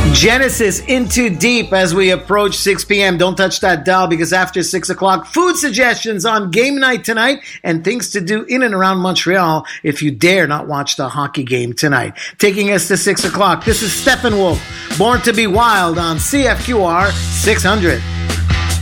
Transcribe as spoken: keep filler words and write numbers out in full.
Genesis Into Deep as we approach six p.m. Don't touch that dial because after six o'clock, food suggestions on game night tonight and things to do in and around Montreal if you dare not watch the hockey game tonight. Taking us to six o'clock, this is Steppenwolf, Born to be Wild on C F Q R six hundred.